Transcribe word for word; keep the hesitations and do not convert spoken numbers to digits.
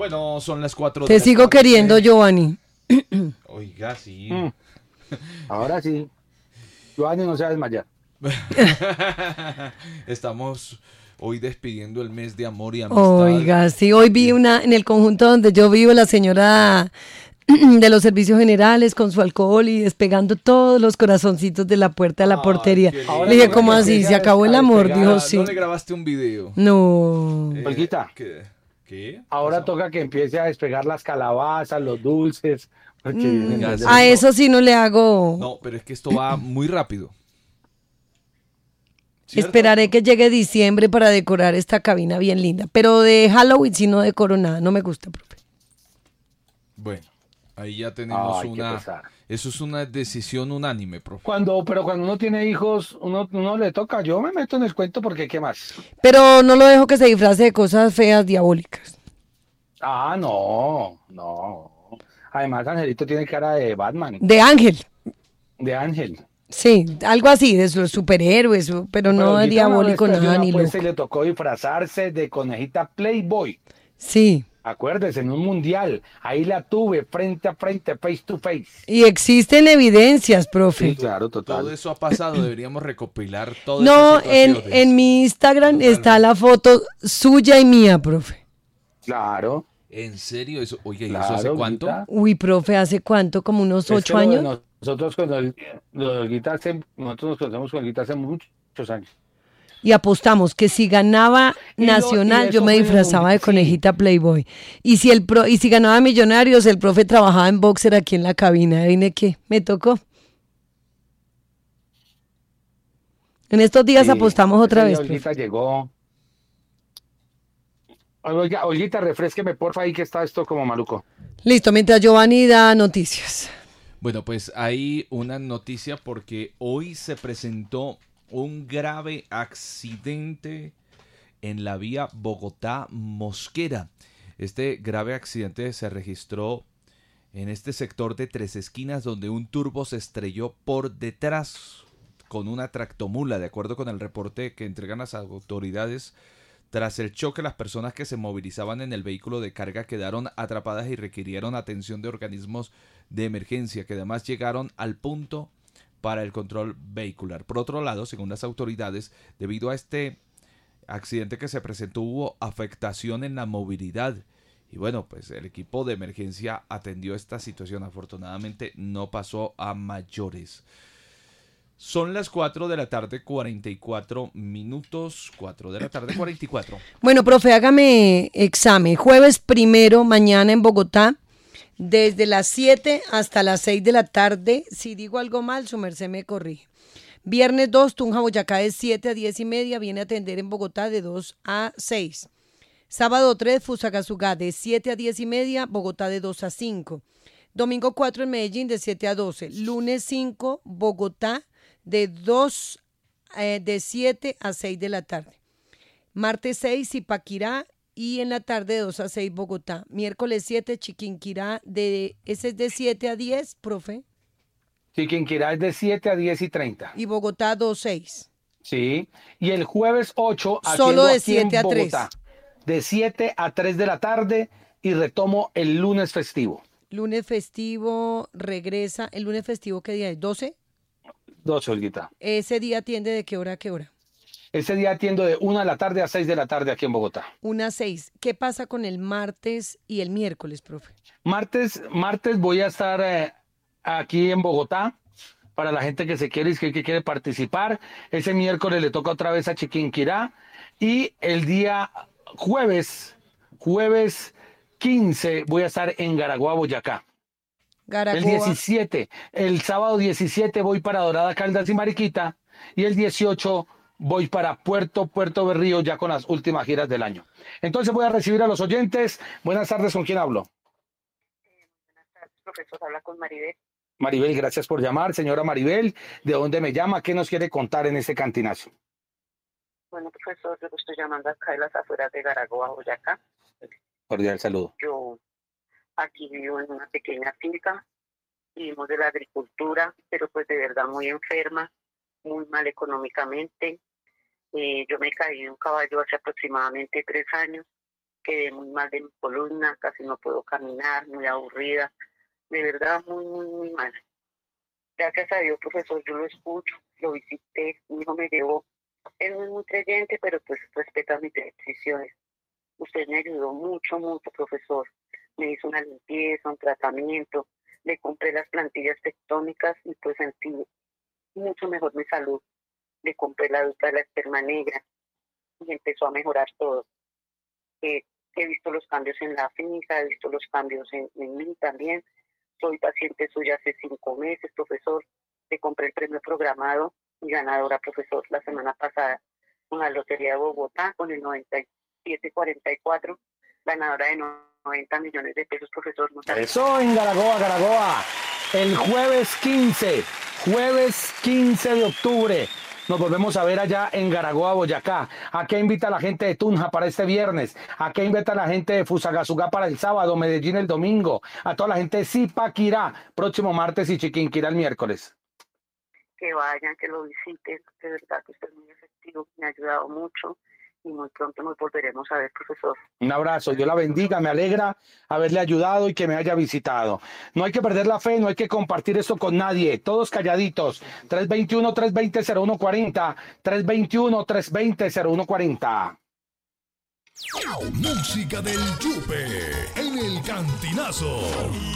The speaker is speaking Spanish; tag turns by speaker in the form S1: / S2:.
S1: Bueno, son las cuatro de
S2: Te
S1: la
S2: sigo
S1: tarde.
S2: queriendo, Giovanni.
S1: Oiga, sí.
S3: Mm, ahora sí. Giovanni no se va a desmayar.
S1: Estamos hoy despidiendo el mes de amor y amistad.
S2: Oiga, sí, hoy vi una en el conjunto donde yo vivo, la señora de los servicios generales con su alcohol y despegando todos los corazoncitos de la puerta a la
S1: Ay,
S2: portería.
S1: qué
S3: Ahora
S2: Le dije,
S3: toca
S2: ¿cómo
S3: que
S2: así?
S3: empiece
S2: ¿Se
S3: a,
S2: acabó el
S3: a
S2: amor?
S3: despegar.
S2: Dijo,
S1: Ah,
S2: sí.
S1: ¿no le grabaste un video?
S2: No.
S1: Eh,
S3: Olguita,
S1: ¿qué? ¿Qué
S3: ahora
S1: pasó?
S3: toca que empiece a despegar las calabazas, los dulces, porque viene el
S2: Mm,
S1: Oiga,
S3: mes del
S1: sí,
S2: a
S3: amor.
S1: no.
S2: eso sí no le hago.
S1: No, pero es que esto va muy rápido. ¿Cierto?
S2: Esperaré que llegue diciembre para decorar esta cabina bien linda. Pero de Halloween sí no decoro nada. No me gusta, profe.
S1: Bueno, ahí ya tenemos
S3: Ay, qué
S1: una...
S3: pesar.
S1: Eso es una decisión unánime, profe.
S3: Cuando, pero cuando uno tiene hijos, uno, uno le toca. Yo me meto en el cuento porque ¿qué más?
S2: Pero no lo dejo que se disfrace de cosas feas, diabólicas.
S3: Ah, no, no. Además, Angelito tiene cara de Batman,
S2: De Ángel.
S3: de Ángel.
S2: Sí, algo así, de sus superhéroes, pero no de
S3: Olguita una vez
S2: diabólico,
S3: perdió
S2: nada,
S3: una
S2: ni
S3: apuesta y
S2: loco.
S3: le tocó disfrazarse de conejita Playboy.
S2: Sí,
S3: Acuérdese, en un mundial. Ahí la tuve frente a frente, face to face.
S2: y existen evidencias, profe.
S3: Sí, claro,
S1: Todo
S3: total.
S1: eso ha pasado, deberíamos recopilar todas
S2: No,
S1: esas
S2: en,
S1: situaciones.
S2: en mi Instagram
S1: Totalmente.
S2: está la foto suya y mía, profe.
S3: Claro,
S1: ¿En serio? Eso, oye, ¿y eso
S3: claro,
S1: hace cuánto?
S3: Olguita.
S2: Uy, profe, ¿hace cuánto? ¿Como unos
S3: Es que
S2: ocho
S3: lo de
S2: años?
S3: nosotros con el, lo de Olguita hace, nosotros nos conocemos con Olguita hace muchos años.
S2: Y apostamos que si ganaba
S3: Y lo- y
S2: Nacional, yo
S3: eso
S2: me
S3: fue en el
S2: disfrazaba
S3: mundial,
S2: de
S3: sí.
S2: conejita Playboy. Y si el pro, y si ganaba Millonarios, el profe trabajaba en boxer aquí en la cabina. ¿Vine qué? Me tocó. En estos días
S3: Sí,
S2: apostamos otra
S3: ese día
S2: vez, profe.
S3: Olguita llegó. Oiga, Olguita, refresqueme porfa ahí que está esto como maluco.
S2: Listo, mientras Giovanni da noticias.
S1: Bueno, pues hay una noticia porque hoy se presentó un grave accidente en la vía Bogotá-Mosquera. Este grave accidente se registró en este sector de Tres Esquinas donde un turbo se estrelló por detrás con una tractomula, de acuerdo con el reporte que entregan las autoridades. Tras el choque, las personas que se movilizaban en el vehículo de carga quedaron atrapadas y requirieron atención de organismos de emergencia, que además llegaron al punto para el control vehicular. Por otro lado, según las autoridades, debido a este accidente que se presentó, hubo afectación en la movilidad. Y bueno, pues el equipo de emergencia atendió esta situación. Afortunadamente no pasó a mayores. Son las cuatro de la tarde, cuarenta y cuatro minutos. cuatro de la tarde, cuarenta y cuatro.
S2: Bueno, profe, hágame examen. Jueves primero, mañana en Bogotá, desde las siete hasta las seis de la tarde. Si digo algo mal, su merced me corrige. Viernes dos, Tunja, Boyacá, de siete a diez y media. Viene a atender en Bogotá de dos a seis. Sábado tres, Fusagasugá, de siete a diez y media. Bogotá, de dos a cinco. Domingo cuatro, en Medellín, de siete a doce. Lunes cinco, Bogotá, de dos, eh, de siete a seis de la tarde. Martes seis, Zipaquirá, y en la tarde de dos a seis, Bogotá. Miércoles siete, Chiquinquirá, de, ese es de siete a diez, profe.
S3: Chiquinquirá es de siete a diez y treinta.
S2: Y Bogotá dos a seis.
S3: Sí. Y el jueves ocho,
S2: Solo
S3: atiendo
S2: de
S3: aquí en
S2: siete a tres.
S3: Bogotá. De siete a tres de la tarde y retomo el lunes festivo.
S2: Lunes festivo regresa. ¿El lunes festivo qué día es? ¿doce?
S3: doce, Olguita.
S2: Ese día atiende de qué hora a qué hora.
S3: Ese día atiendo de una de la tarde a seis de la tarde aquí en Bogotá.
S2: Una a seis. ¿Qué pasa con el martes y el miércoles, profe?
S3: Martes, martes voy a estar eh, aquí en Bogotá para la gente que se quiere inscribir, que quiere participar. Ese miércoles le toca otra vez a Chiquinquirá. Y el día jueves, jueves quince, voy a estar en Garaguá, Boyacá. El
S2: Garagoa.
S3: diecisiete, el sábado diecisiete voy para Dorada, Caldas y Mariquita. Y el dieciocho voy para Puerto, Puerto Berrío, ya con las últimas giras del año. Entonces voy a recibir a los oyentes. Buenas tardes, ¿con quién hablo?
S4: Buenas tardes, profesor. Habla con Maribel.
S3: Maribel, gracias por llamar. Señora Maribel, ¿de dónde me llama? ¿Qué nos quiere contar en este cantinazo?
S4: Bueno, profesor, yo lo estoy llamando acá en las afueras de Garagoa, Boyacá.
S3: Cordial saludo.
S4: Yo aquí vivo en una pequeña finca, vivimos de la agricultura, pero pues de verdad muy enferma, muy mal económicamente. Eh, yo me caí de un caballo hace aproximadamente tres años. quedé muy mal de mi columna, casi no puedo caminar, muy aburrida, de verdad muy, muy, muy mal. Gracias a Dios, profesor, yo lo escucho, lo visité, mi hijo me llevó. Él no es muy creyente, pero pues respeta mis decisiones. Usted me ayudó mucho, mucho, profesor. Me hizo una limpieza, un tratamiento, le compré las plantillas tectónicas y pues sentí mucho mejor mi salud. Le compré la duta de la esperma negra y empezó a mejorar todo. Eh, he visto los cambios en la finca, he visto los cambios en, en mí también. Soy paciente suya hace cinco meses, profesor. Le compré el premio programado y ganadora, profesor, la semana pasada con la Lotería de Bogotá, con el noventa y siete cuarenta y cuatro, ganadora de noventa millones de pesos, profesor. Muchas
S3: Eso en Garagoa, Garagoa. El jueves quince, jueves quince de octubre. Nos volvemos a ver allá en Garagoa, Boyacá. ¿A qué invita la gente de Tunja para este viernes? ¿A qué invita la gente de Fusagasugá para el sábado? Medellín el domingo. A toda la gente de Zipaquirá, próximo martes, y Chiquinquirá el miércoles.
S4: Que vayan, que lo visiten. De verdad que usted es muy efectivo, me ha ayudado mucho y muy pronto nos volveremos a ver, profesor.
S3: Un abrazo, Dios la bendiga, me alegra haberle ayudado y que me haya visitado. No hay que perder la fe, no hay que compartir esto con nadie, todos calladitos. tres dos uno, tres dos cero, cero uno cuatro cero, tres dos uno, tres dos cero, cero uno cuatro cero.
S5: Música del Yupe en el Cantinazo.